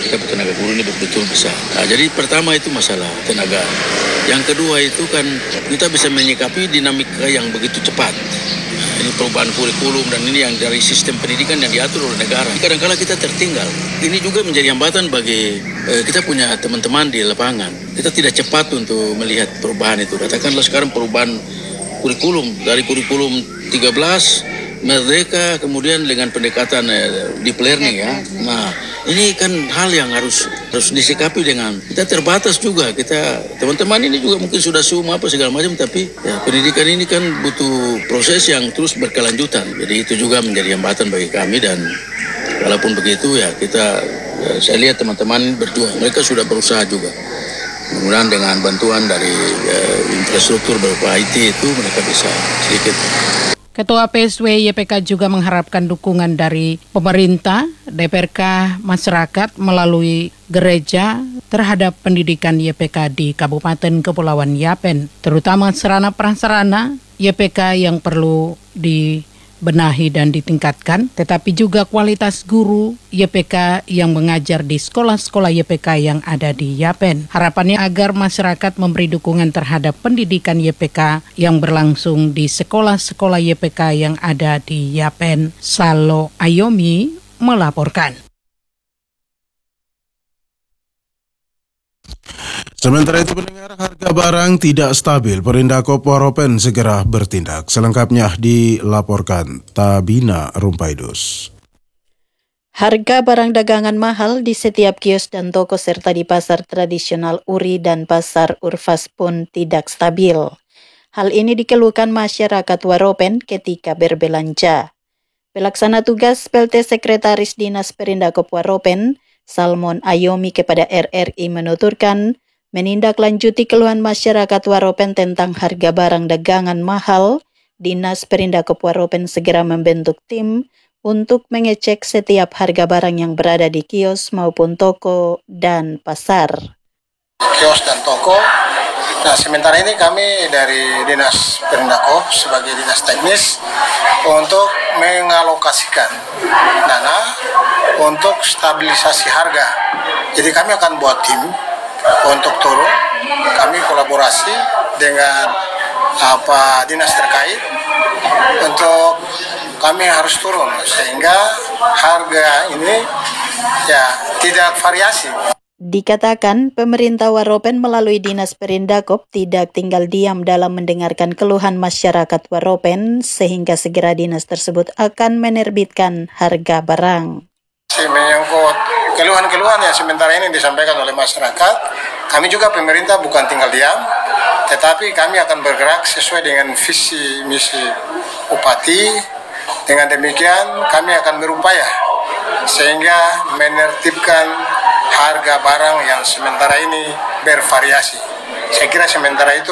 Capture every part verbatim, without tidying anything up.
kita tenaga guru ini betul-betul bisa. Nah, jadi pertama itu masalah tenaga. Yang kedua itu kan kita bisa menyikapi dinamika yang begitu cepat. Nah, ini perubahan kurikulum dan ini yang dari sistem pendidikan yang diatur oleh negara. Kadang-kadang kita tertinggal. Ini juga menjadi hambatan bagi eh, kita punya teman-teman di lapangan. Kita tidak cepat untuk melihat perubahan itu. Katakanlah sekarang perubahan kurikulum dari kurikulum tiga belas Merdeka kemudian dengan pendekatan eh, deep learning ya. Nah, ini kan hal yang harus harus disikapi dengan kita terbatas juga. Kita teman-teman ini juga mungkin sudah semua apa segala macam, tapi ya pendidikan ini kan butuh proses yang terus berkelanjutan. Jadi itu juga menjadi hambatan bagi kami dan walaupun begitu ya kita ya, saya lihat teman-teman berjuang. Mereka sudah berusaha juga. Mudah-mudahan dengan bantuan dari uh, infrastruktur berupa I T itu mereka bisa sedikit. Ketua P S W Y P K juga mengharapkan dukungan dari pemerintah, D P R K, masyarakat melalui gereja terhadap pendidikan Y P K di Kabupaten Kepulauan Yapen, terutama sarana prasarana Y P K yang perlu dibenahi dan ditingkatkan, tetapi juga kualitas guru Y P K yang mengajar di sekolah-sekolah Y P K yang ada di Yapen. Harapannya agar masyarakat memberi dukungan terhadap pendidikan Y P K yang berlangsung di sekolah-sekolah Y P K yang ada di Yapen. Salo Ayomi melaporkan. Sementara itu pendengar, harga barang tidak stabil. Perindakop Waropen segera bertindak. Selengkapnya dilaporkan Tabina Rumpaidus. Harga barang dagangan mahal di setiap kios dan toko serta di pasar tradisional Uri dan pasar Urfas pun tidak stabil. Hal ini dikeluhkan masyarakat Waropen ketika berbelanja. Pelaksana tugas P L T Sekretaris Dinas Perindakop Waropen, Salmon Ayomi kepada R R I menuturkan, menindaklanjuti keluhan masyarakat Waropen tentang harga barang dagangan mahal, Dinas Perindakop Waropen segera membentuk tim untuk mengecek setiap harga barang yang berada di kios maupun toko dan pasar. Kios dan toko, nah sementara ini kami dari Dinas Perindakop sebagai dinas teknis untuk mengalokasikan dana untuk stabilisasi harga. Jadi kami akan buat tim untuk turun, kami kolaborasi dengan apa dinas terkait untuk kami harus turun sehingga harga ini ya tidak variasi. Dikatakan pemerintah Waropen melalui Dinas Perindakop tidak tinggal diam dalam mendengarkan keluhan masyarakat Waropen sehingga segera dinas tersebut akan menerbitkan harga barang. Menyangkut keluhan-keluhan yang sementara ini disampaikan oleh masyarakat, kami juga pemerintah bukan tinggal diam, tetapi kami akan bergerak sesuai dengan visi misi Bupati. Dengan demikian kami akan berupaya sehingga menertibkan harga barang yang sementara ini bervariasi. Saya kira sementara itu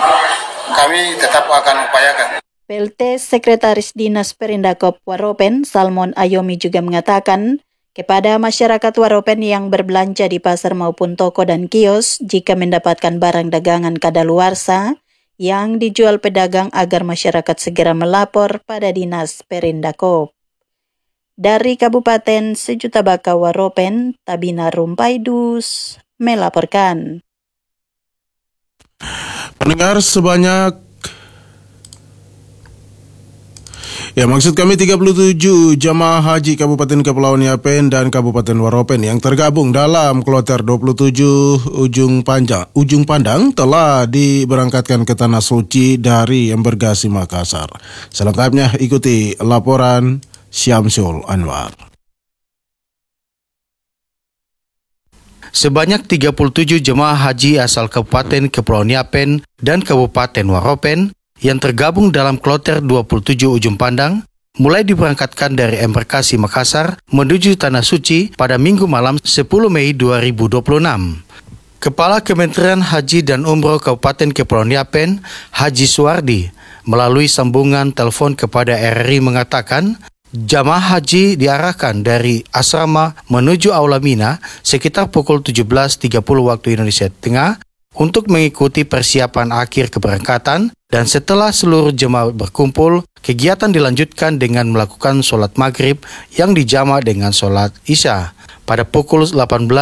kami tetap akan upayakan. P L T Sekretaris Dinas Perindakop Waropen, Salmon Ayomi juga mengatakan, kepada masyarakat Waropen yang berbelanja di pasar maupun toko dan kios, jika mendapatkan barang dagangan kadaluarsa yang dijual pedagang agar masyarakat segera melapor pada Dinas Perindakop. Dari Kabupaten Sejuta Baka Waropen, Tabina Rumpaidus melaporkan. Pendengar sebanyak Ya, maksud kami tiga puluh tujuh jamaah haji Kabupaten Kepulauan Yapen dan Kabupaten Waropen yang tergabung dalam kloter dua puluh tujuh Ujung Panjang, Ujung Pandang telah diberangkatkan ke Tanah Suci dari Embarkasi Makassar. Selengkapnya ikuti laporan Syamsul Anwar. Sebanyak tiga puluh tujuh jemaah haji asal Kabupaten Kepulauan Yapen dan Kabupaten Waropen yang tergabung dalam kloter dua puluh tujuh Ujung Pandang mulai diberangkatkan dari Embarkasi Makassar menuju Tanah Suci pada Minggu malam sepuluh Mei dua ribu dua puluh enam. Kepala Kementerian Haji dan Umroh Kabupaten Kepulauan Yapen, Haji Suwardi, melalui sambungan telepon kepada R R I mengatakan, jamaah haji diarahkan dari asrama menuju Aula Mina sekitar pukul tujuh belas tiga puluh waktu Indonesia Tengah untuk mengikuti persiapan akhir keberangkatan, dan setelah seluruh jemaah berkumpul, kegiatan dilanjutkan dengan melakukan sholat maghrib yang dijamak dengan sholat isya pada pukul delapan belas